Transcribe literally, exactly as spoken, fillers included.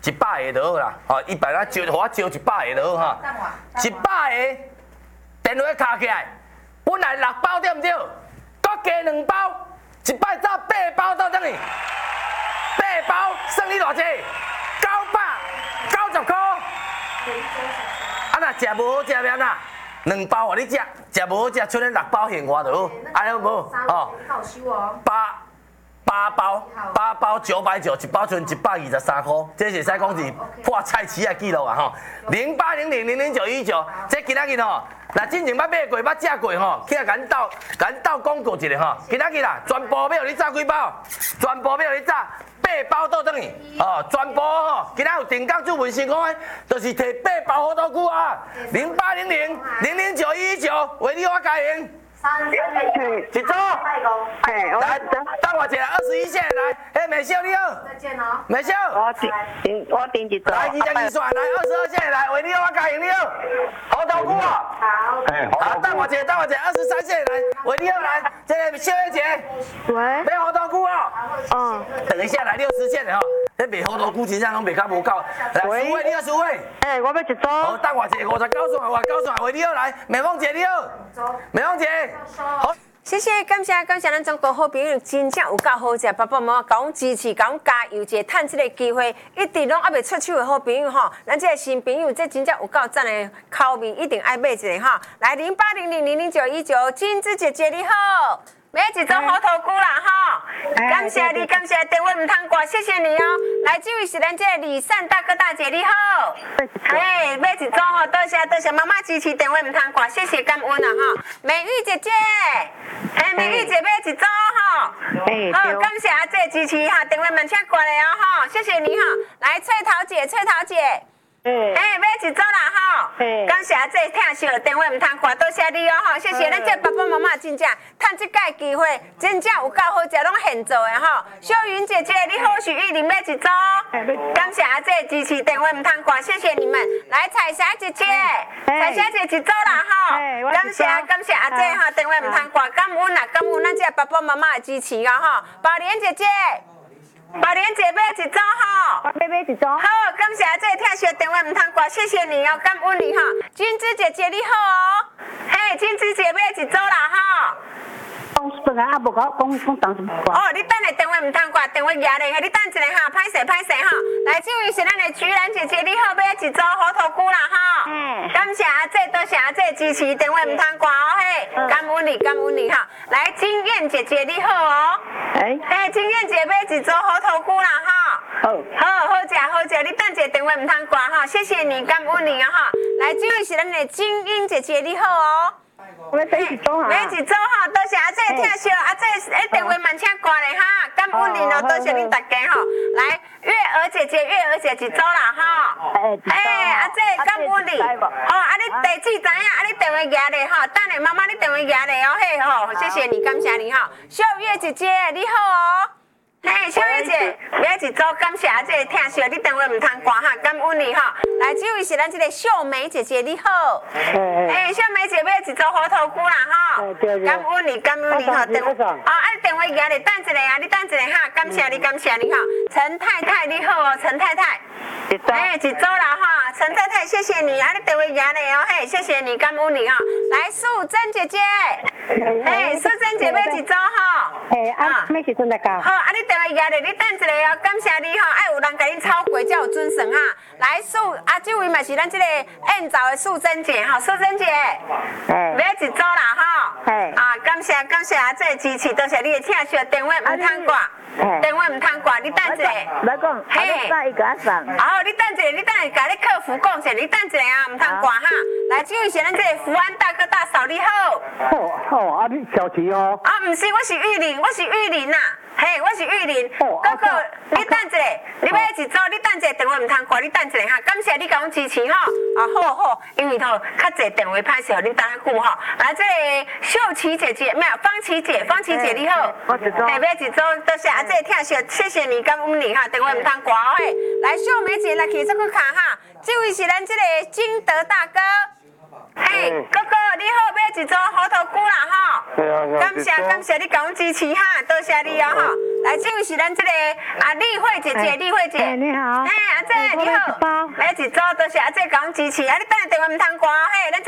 一百个就好啦，哦，一百啊招，互我招一百个就好哈。一百个电话卡起来，本来六包对毋对？搁加两包，一摆走八包到等于八包，算你偌济？九百九十块。啊，若食无好食免啦，两包互你食，食无好食出咧六包现花就好，安尼好无？哦，八。八包，八包九百九，一包剩一百二十三块，这是使讲是破菜市的记录啊吼！零八零零零零九一九，这今仔日吼，若真正捌买过、捌食过吼，起来甲咱斗、甲咱斗广告一下吼。今仔日啦，全部要互你炸几包，全部要互你炸八包倒转去，哦，全部吼，今仔有定岗主文成讲的，就是摕八包好多久啊？零八零零零零九一九，为你我加赢。一组， 哎， 来，等我一下，二十一线来，嘿，美秀你好， 再见哦， 美秀， 我订订我订一组， 来，二十二线来，二十二线来，为你好，我加赢你好，好头股哦， 好， 哎， 好，等我一下，等我一下，二十三线来，为你好来，这个秀月姐， 喂， 买好头股哦， 哦， 等一下来六十线的吼，这卖好头股真正拢卖较无够，来，苏伟你好，苏伟， 哎，我要一组， 好，等我一下，五十九线，五十九线，为你好来，美凤姐你好，美凤姐。好， 谢谢，感谢感谢咱中国好朋友，真正有够好食，爸爸妈妈甲阮支持，甲阮加油，一个趁这个机会，一直拢还袂出手的好朋友吼，咱这个新朋友，这真正有够赞的口味，一定爱买一个哈。来零八零零零零九一九，金枝姐姐你好。买一种好头菇啦哈，感谢你，感谢电话唔通挂，谢谢你哦。来，这位是咱这个李善大哥大姐你好，哎，买一种吼，多谢多谢妈妈支持，电话唔通挂，谢谢感恩啊哈。美玉姐姐，哎，美玉姐买一种哈，好，感谢阿姐支持哈，电话唔请挂来哦哈，谢谢你哈。来，翠桃姐，翠桃姐。哎，买一组啦吼！感谢这听惜电话唔通挂，多谢你哦吼，谢谢咱这爸爸妈妈真正趁这届机会，真正有够好食，拢现做的吼。秀云姐姐，你好，许玉玲买一组，感谢阿姐支持电话唔通挂，谢谢你们。来，彩霞姐姐，彩霞姐一组啦吼，感谢感谢阿姐哈，电话唔通挂，感恩啦，感恩咱这爸爸妈妈的支持哦吼。宝莲姐姐。宝莲姐买一组吼， 我要买一组。 好，感谢这个听惜电话唔通挂，谢谢你哦，感恩你哈。金枝姐姐你好哦，嘿，金枝姐买一组啦哈。 讲本来也无甲我讲讲当什么哦，你等下电话唔通挂，电话压咧，你等一下哈，歹势歹势哈。来，这位是咱的菊兰姐姐，你好，买一组好头菇啦哈。嗯。感谢阿姐，多谢阿姐支持，电话唔通挂哦嘿，感恩你，感恩你哈。来，金燕姐姐你好哦。哎。哎，金燕姐买一组好头菇啦哈。好。好，好食好食，你等一下电话唔通挂哈，谢谢你，感恩你啊哈。来，这位是咱的金英姐姐，你好哦。 我要买一组哈。 买一组哈，多谢阿姐听惜，阿姐诶电话慢请挂咧哈，感恩你哦，多谢恁大家吼。来，月娥姐姐，月娥姐一组啦哈。哎，阿姐感恩你。好，啊你地址知影，啊你电话压咧吼，等下妈妈你电话压咧哦嘿吼，谢谢你，感谢你哈。秀月姐姐你好哦。嘿，小月姐，买一组，感谢阿姐听惜，你电话唔通挂哈，感恩你哈。来，这位是咱这个秀梅姐姐，你好。哎，秀梅姐买一组好头菇啦哈，感恩你，感恩你哈。电话，哦，啊电话压咧，等一下啊，你等一下哈，感谢你，感谢你哈。陈太太你好哦，陈太太。哎，一组啦哈，陈太太，谢谢你，啊你电话压咧哦嘿，谢谢你，感恩你哈。来，素贞姐姐，哎，素贞姐买一组哈。 哎，啊，买一组来搞。 好，啊你电话压咧，你等一下哦，感谢你哈，爱有人甲你炒过才有准绳哈。来，素啊，这位嘛是咱这个燕巢的素贞姐哈，素贞姐，买一组啦哈。啊，感谢感谢啊，这支持，多谢你的听惜，电话唔通挂，电话唔通挂，你等一下。 来讲，嘿，再一个上。 好，你等一下，你等下甲你客服讲者，你等一下啊，唔通挂哈。来，这位是咱这个福安大哥大嫂，你好。 好，好，啊，你小齐哦。 啊，唔是，我是玉玲，我是玉玲呐。嘿，我是玉玲。哥哥，你等一下，你买一组，你等一下电话唔通挂，你等一下哈。感谢你甲阮支持哈。啊，好好，因为吼较济电话歹势，互恁等较久哈。来，这个秀琪姐姐，没有，方琪姐，方琪姐你好。 我一组。 嘿，买一组，多谢阿姐听惜，谢谢你，感恩你哈。电话唔通挂哦嘿。来，秀梅姐来起这个卡哈，这位是咱这个金德大哥。 嘿，哥哥你好，买一组猴头菇啦哈。 对啊， 感谢感谢你给我支持哈，多谢你哦哈。来，这位是咱这个啊丽慧姐姐，丽慧姐。 哎，你好。 哎，阿姐你好。买一包。买一组，多谢阿姐给我支持，啊你等下电话唔通挂嘿，咱。